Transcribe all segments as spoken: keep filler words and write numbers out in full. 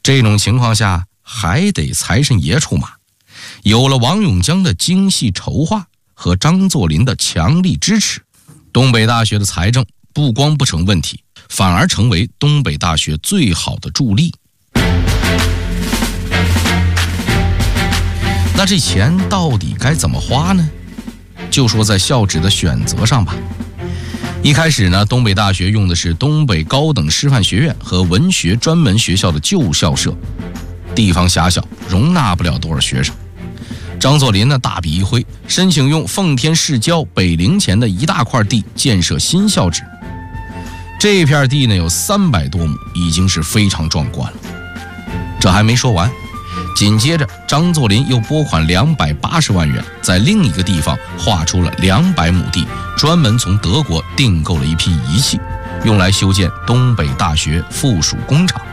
这种情况下还得财神爷出马。有了王永江的精细筹划和张作霖的强力支持，东北大学的财政不光不成问题，反而成为东北大学最好的助力。那这钱到底该怎么花呢？就说在校址的选择上吧。一开始呢，东北大学用的是东北高等师范学院和文学专门学校的旧校舍，地方狭小，容纳不了多少学生。张作霖呢大笔一挥，申请用奉天市郊北陵前的一大块地建设新校址。这片地呢有三百多亩，已经是非常壮观了。这还没说完，紧接着张作霖又拨款两百八十万元，在另一个地方划出了两百亩地，专门从德国订购了一批仪器，用来修建东北大学附属工厂。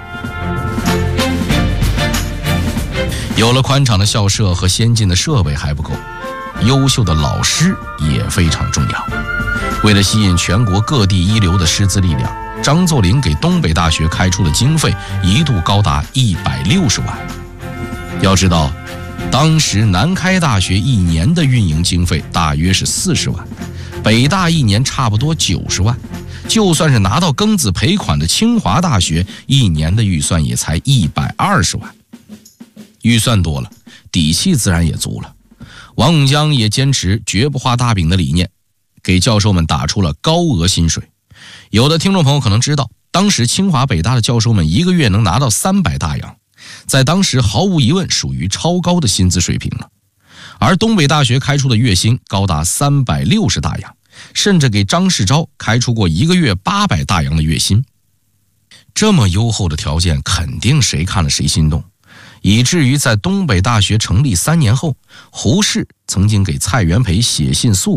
有了宽敞的校舍和先进的设备还不够，优秀的老师也非常重要。为了吸引全国各地一流的师资力量，张作霖给东北大学开出的经费一度高达一百六十万。要知道，当时南开大学一年的运营经费大约是四十万，北大一年差不多九十万，就算是拿到庚子赔款的清华大学，一年的预算也才一百二十万。预算多了，底气自然也足了。王永江也坚持绝不画大饼的理念，给教授们打出了高额薪水。有的听众朋友可能知道，当时清华北大的教授们一个月能拿到三百大洋，在当时毫无疑问属于超高的薪资水平了。而东北大学开出的月薪高达三百六十大洋，甚至给张世钊开出过一个月八百大洋的月薪。这么优厚的条件，肯定谁看了谁心动，以至于在东北大学成立三年后，胡适曾经给蔡元培写信诉